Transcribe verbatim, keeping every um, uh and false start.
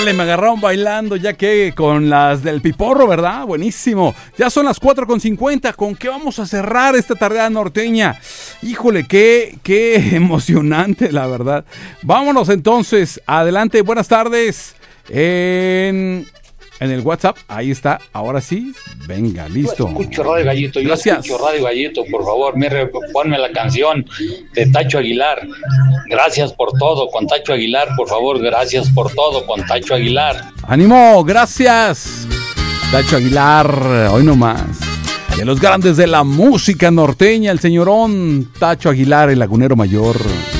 Órale, me agarraron bailando, ya que con las del Piporro, ¿verdad? Buenísimo. Ya son las cuatro con cincuenta. ¿Con qué vamos a cerrar esta tarde norteña? Híjole, qué, qué emocionante, la verdad. Vámonos entonces. Adelante, buenas tardes. En... En el WhatsApp, ahí está, ahora sí, venga, listo. Yo escucho Radio Gallito, yo Gracias. escucho Radio Gallito, por favor, mire, ponme la canción de Tacho Aguilar. Gracias por todo, con Tacho Aguilar, por favor, gracias por todo, con Tacho Aguilar. ¡Ánimo! ¡Gracias! Tacho Aguilar, hoy nomás. De los grandes de la música norteña, el señorón Tacho Aguilar, el lagunero mayor.